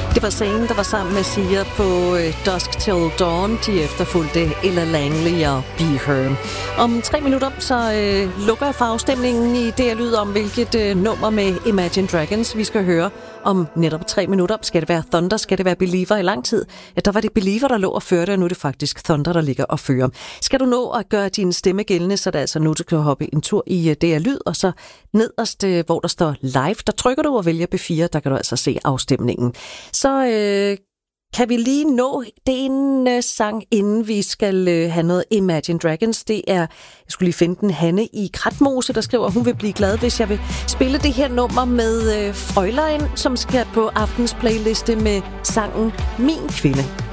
Det var Zayn, der var sammen med Sia på Dusk Till Dawn. De efterfulgte Ella Langley og Be Her. Om 3 minutter så lukker jeg for afstemningen i det, jeg lyder om, hvilket nummer med Imagine Dragons vi skal høre om netop 3 minutter. Skal det være Thunder? Skal det være Believer? I lang tid, ja, der var det Believer, der lå og førte, og nu er det faktisk Thunder, der ligger og fører. Skal du nå at gøre din stemme gældende, så er det altså nu, du kan hoppe en tur i det, jeg lyd, og så nederst, hvor der står live, der trykker du og vælger B4, der kan du altså se afstemningen. Så kan vi lige nå den sang, inden vi skal have noget Imagine Dragons. Det er, jeg skulle lige finde den, Hanne i Kratmose, der skriver, hun vil blive glad, hvis jeg vil spille det her nummer med Frølein, som skal på aftens playliste med sangen Min Kvinde.